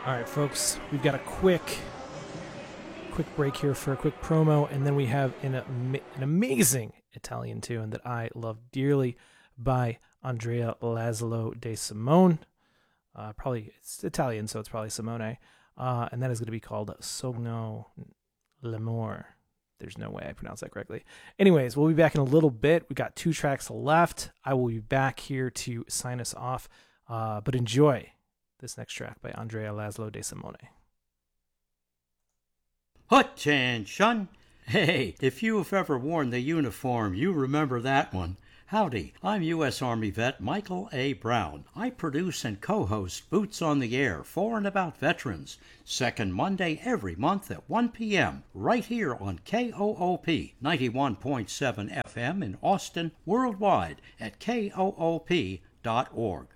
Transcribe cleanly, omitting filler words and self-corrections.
All right, folks, we've got a quick break here for a quick promo, and then we have an amazing Italian tune that I love dearly by Andrea Laszlo De Simone. Probably it's Italian, so it's probably Simone, and that is going to be called Sogno L'Amore. There's no way I pronounce that correctly. Anyways, we'll be back in a little bit. We got 2 tracks left. I will be back here to sign us off, but enjoy this next track by Andrea Laszlo De Simone. Attention! Hey, if you have ever worn the uniform, you remember that one. Howdy, I'm U.S. Army vet Michael A. Brown. I produce and co-host Boots on the Air for and about veterans, second Monday every month at 1 p.m. right here on KOOP 91.7 FM in Austin, worldwide at koop.org.